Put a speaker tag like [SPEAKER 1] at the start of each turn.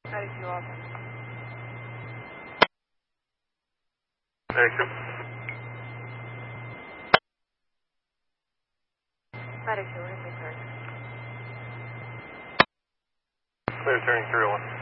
[SPEAKER 1] 92 off.
[SPEAKER 2] 92.
[SPEAKER 1] 92, we're going to be cleared.
[SPEAKER 2] Clear turning 301.